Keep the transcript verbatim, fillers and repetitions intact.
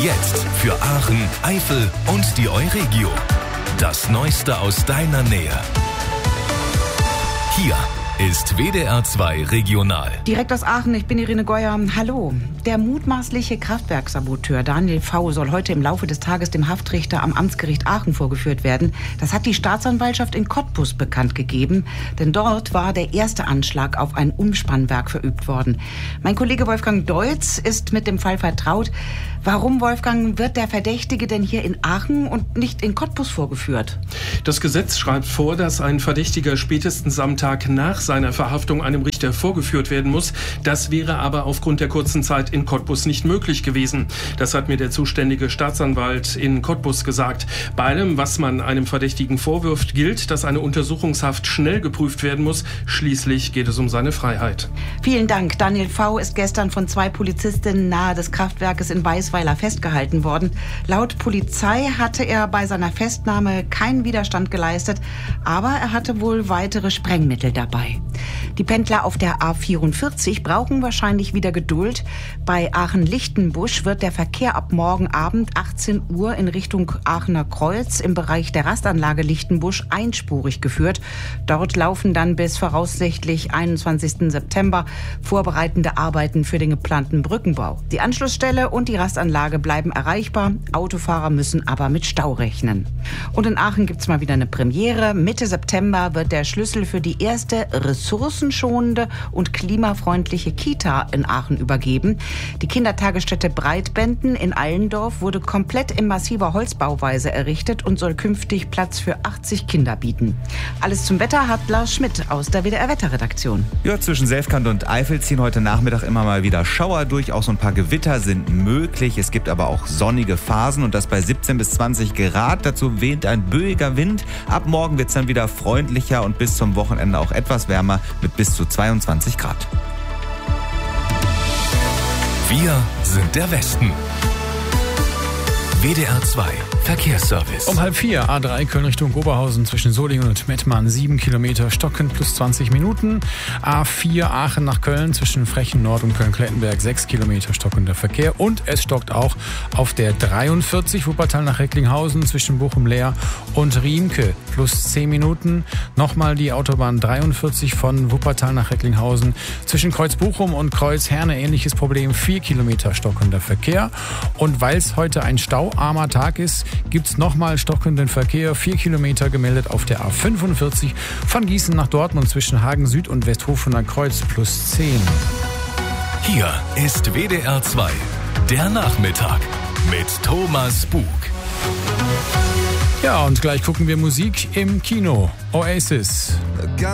Jetzt für Aachen, Eifel und die Euregio. Das Neueste aus deiner Nähe. Hier ist W D R zwei Regional. Direkt aus Aachen, ich bin Irene Geuer. Hallo. Der mutmaßliche Kraftwerkssaboteur Daniel V. soll heute im Laufe des Tages dem Haftrichter am Amtsgericht Aachen vorgeführt werden. Das hat die Staatsanwaltschaft in Cottbus bekannt gegeben. Denn dort war der erste Anschlag auf ein Umspannwerk verübt worden. Mein Kollege Wolfgang Deutz ist mit dem Fall vertraut. Warum, Wolfgang, wird der Verdächtige denn hier in Aachen und nicht in Cottbus vorgeführt? Das Gesetz schreibt vor, dass ein Verdächtiger spätestens am Tag nach seiner Verhaftung einem Richter vorgeführt werden muss. Das wäre aber aufgrund der kurzen Zeit in Cottbus nicht möglich gewesen. Das hat mir der zuständige Staatsanwalt in Cottbus gesagt. Bei allem, was man einem Verdächtigen vorwirft, gilt, dass eine Untersuchungshaft schnell geprüft werden muss. Schließlich geht es um seine Freiheit. Vielen Dank. Daniel V. ist gestern von zwei Polizistinnen nahe des Kraftwerkes in Weisweiler festgehalten worden. Laut Polizei hatte er bei seiner Festnahme keinen Widerstand geleistet, aber er hatte wohl weitere Sprengmittel dabei. Die Pendler auf der A vierundvierzig brauchen wahrscheinlich wieder Geduld. Bei Aachen-Lichtenbusch wird der Verkehr ab morgen Abend achtzehn Uhr in Richtung Aachener Kreuz im Bereich der Rastanlage Lichtenbusch einspurig geführt. Dort laufen dann bis voraussichtlich einundzwanzigsten September vorbereitende Arbeiten für den geplanten Brückenbau. Die Anschlussstelle und die Rastanlage bleiben erreichbar. Autofahrer müssen aber mit Stau rechnen. Und in Aachen gibt's mal wieder eine Premiere. Mitte September wird der Schlüssel für die erste ressourcenschonende und klimafreundliche Kita in Aachen übergeben. Die Kindertagesstätte Breitbenden in Allendorf wurde komplett in massiver Holzbauweise errichtet und soll künftig Platz für achtzig Kinder bieten. Alles zum Wetter hat Lars Schmidt aus der W D R-Wetterredaktion. Ja, zwischen Selfkant und Eifel ziehen heute Nachmittag immer mal wieder Schauer durch. Auch so ein paar Gewitter sind möglich. Es gibt aber auch sonnige Phasen und das bei siebzehn bis zwanzig Grad. Dazu weht ein böiger Wind. Ab morgen wird es dann wieder freundlicher und bis zum Wochenende auch etwas wärmer mit bis zu zweiundzwanzig Grad. Wir sind der Westen. W D R zwei Verkehrsservice. Um halb vier, A drei Köln Richtung Oberhausen zwischen Solingen und Mettmann, sieben Kilometer, Stocken plus zwanzig Minuten. A vier Aachen nach Köln zwischen Frechen Nord und Köln-Klettenberg, sechs Kilometer stockender Verkehr. Und es stockt auch auf der dreiundvierzig Wuppertal nach Recklinghausen zwischen Bochum-Leer und Riemke, plus zehn Minuten. Nochmal die Autobahn dreiundvierzig von Wuppertal nach Recklinghausen zwischen Kreuz-Bochum und Kreuz-Herne, ähnliches Problem, vier Kilometer stockender Verkehr. Und weil es heute ein stauarmer Tag ist, gibt es nochmal stockenden Verkehr. Vier Kilometer gemeldet auf der A fünfundvierzig von Gießen nach Dortmund zwischen Hagen Süd und Westhofener Kreuz plus zehn. Hier ist W D R zwei, der Nachmittag mit Thomas Bug. Ja, und gleich gucken wir Musik im Kino. Oasis.